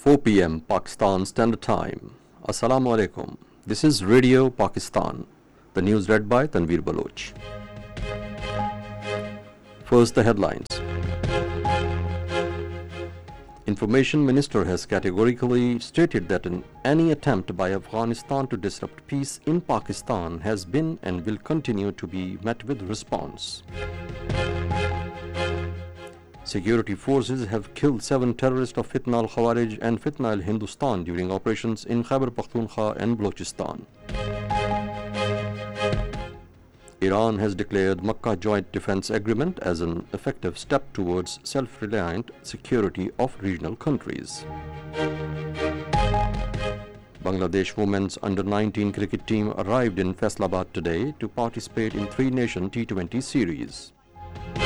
4 p.m. Pakistan Standard Time. Assalamu alaikum. This is Radio Pakistan. The news read by Tanveer Baloch. First, the headlines. Information Minister has categorically stated that any attempt by Afghanistan to disrupt peace in Pakistan has been and will continue to be met with response. Security forces have killed 7 terrorists of Fitna al-Khawarij and Fitna al-Hindustan during operations in Khyber Pakhtunkhwa and Balochistan. Iran has declared Makkah Joint Defense Agreement as an effective step towards self-reliant security of regional countries. Bangladesh women's under-19 cricket team arrived in Faisalabad today to participate in 3-nation T20 series.